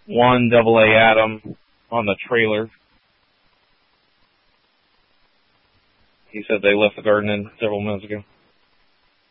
one AA Adam on the trailer. He said they left the garden in several minutes ago.